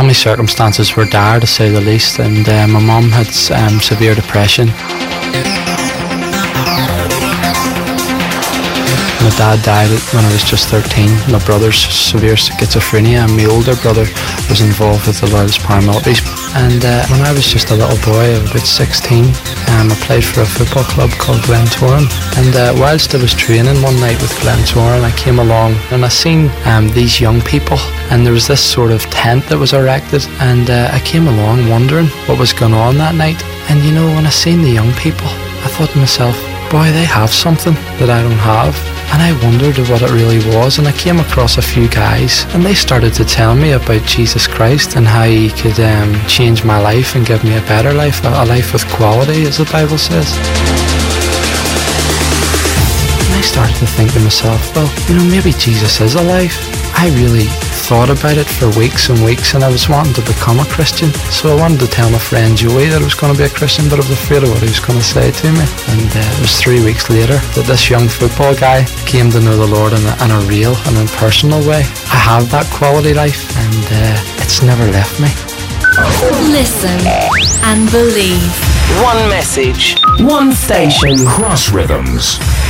family circumstances were dire, to say the least, and my mum had severe depression. My dad died when I was just 13. My brother's severe schizophrenia, and my older brother was involved with the Loyalist paramilitaries. And when I was just a little boy of about 16, I played for a football club called Glentoran. And whilst I was training one night with Glentoran, I came along and I seen these young people, and there was this sort of tent that was erected, and I came along wondering what was going on that night. And you know, when I seen the young people, I thought to myself, boy, they have something that I don't have. And I wondered what it really was, and I came across a few guys, and they started to tell me about Jesus Christ and how he could change my life and give me a better life, a life with quality, as the Bible says. And I started to think to myself, well, you know, maybe Jesus is alive. I really thought about it for weeks and weeks, and I was wanting to become a Christian. So I wanted to tell my friend Joey that I was going to be a Christian, but I was afraid of what he was going to say to me. And it was 3 weeks later that this young football guy came to know the Lord in a real and impersonal way. I have that quality life, and it's never left me. Listen and believe. One message, one station. Cross Rhythms.